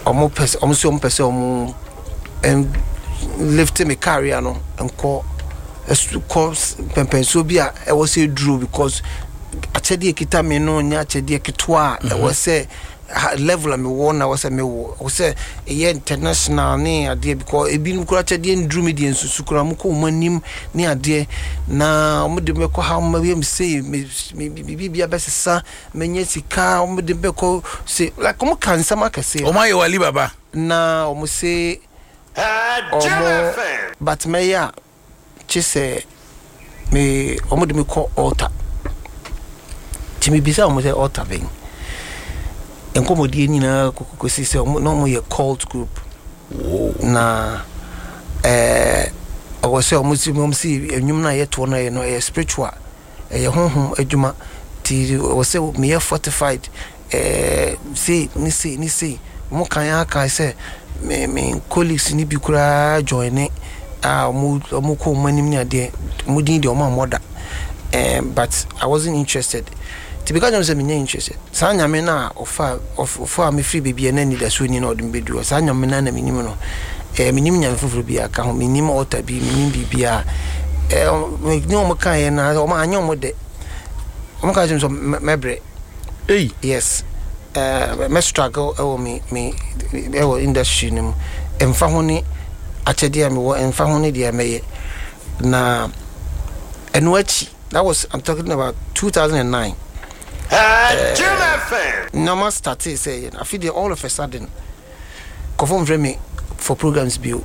almost and lift me carrier no and call penso bia e was say drew because achede kita me no nya achede kitwa e was say level me won na was say me wo say e international ni ade because e bi nkura achede drew me de nsusu kura mu ko manim ni ade na mo de me ko ha ma we say me bibia besesa menye sika mo de be ko say like mo kan sama ka say o ma ye wali baba na mo say but me ya chise me omo de me call altar timi bisa omo say altar ben enkomo die ni na kokosi say no mo ye cult group na I was say omo si enwum na ye to na ye no ye spiritual ye honhom adwuma ti was say me ye fortified say ni say mo kan aka say me colleagues ni bi kura join it omo ko manim ni ade mo din de omo moda but I wasn't interested to because I was interested sa nyame na ofa me free baby na ni da so ni na odum bedu sa nyame na minim no minim nyame foforo bi aka ho minim altar bi minim bibia ni omo kan ye na omo anyo mo de omo ka jim so mebre yes me struggle me industry nim emfa ho ni achede me wo emfa ho ni de meye na enuachi that was I'm talking about 2009 normal started say I feel all of a sudden confirm for me for programs bio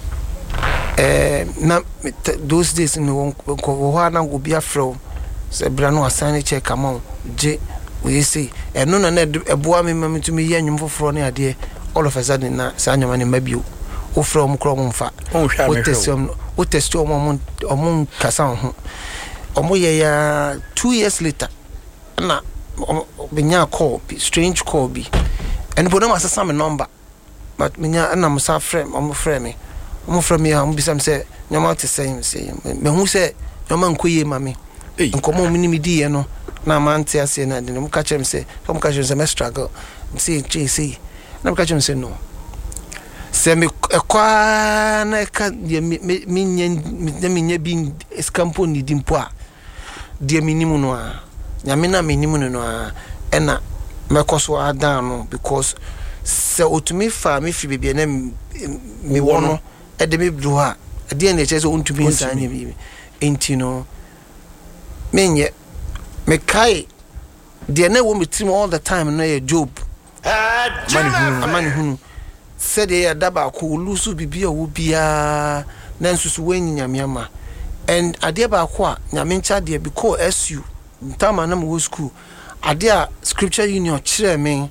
na those days no ko na go bia fro say brano assign check amount je we say no na eboa me mam to me yanyum foforo ne ade all of a sudden na sa anyama ne mabio o from kro mo mfa o test o kasa ho o ye ya 2 years later na benya call strange call bi and bono masasa me number but menya na musa frame o frame me am bisam say nyama te say me hu say nyama nkoye mame nkomo minimi di ye no na manti ase na de mo ka chem say mo ka chem say me struggle say na mo ka chem say no say me kwa na ka de minya bi escampo ni dimpo a de minimum no a nyame na minimum no a ena me koso adan no because say otumi fa me fi bibia na me wono e de me bru ha de na che so ontumi nsanye bi enti no menye me kai de na wo metim all the time no ye job mani hunu said ye daba ko lusu bibia wo bia na nsusu wanyi nyame and ade ba ko a nyame ncha de because SU ntama na mo school ade a scripture union kire me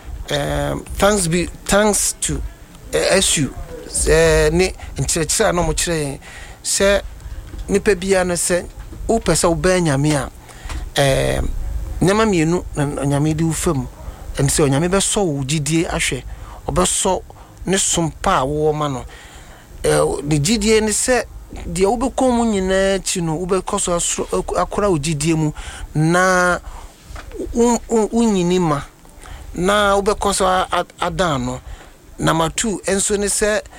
thanks to SU ne nchire no mo kire se nipa bia no se o pesa o ba nyame a nyama mienu nyame di ufam and se nyame be so wo gidie ahwe obeso ne sompa wo ma no de gidie ne se de wo be kom nyina chi no wo be koso akora wo gidie mu na unyini ma na wo be koso adan no number 2 enso ne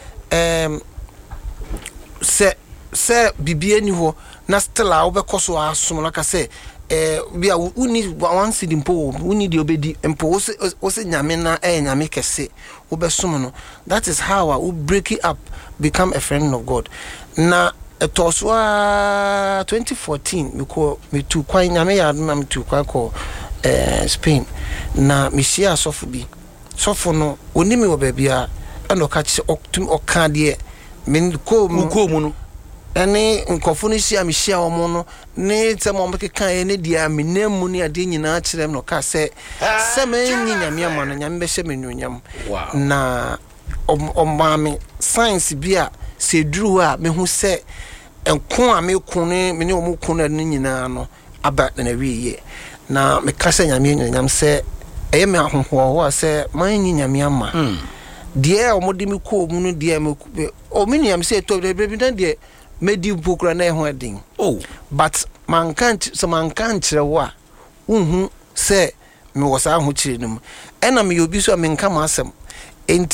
se bibie ni ho na still a wo be koso asom like I say bia uni one seed mpo uni di obedi mpo wo se nyame na nyame kese wo be som no that is how I will break it up become a friend of God na etoswa 2014 me tu kwa nyame ya na me tu kwa ko Spain na me share sofo bi sofo no oni me wo ba bia eno ka chi oka de me ko mu no ene nkofo no sia me share omo no ne temo mo keka ene dia me nemu ne ade nyina kirem no ka se me nyame ama no nyame be hye me nyonyam na omame science bia se duru a me hu se enko a me kunu me ne omo kunu ne nyina no aba na wiye na me ka se nyame nyonyam se eye me ahoho ho se man nyame ama die omo de me ko omu no die me o me nyam se to be dan die medi pokura na ho adin but man can't kire wo a unhu se me wo sa ho kire num ena me obi so me nka ma asem